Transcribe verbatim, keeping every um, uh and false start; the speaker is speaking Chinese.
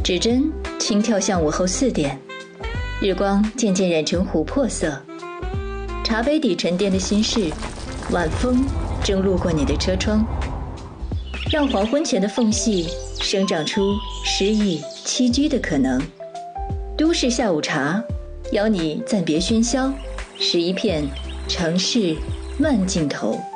指针轻跳向午后四点，日光渐渐染成琥珀色，茶杯底沉淀的心事，晚风正路过你的车窗，让黄昏前的缝隙生长出诗意栖居的可能。都市下午茶，邀你暂别喧嚣，拾一片城市慢镜头。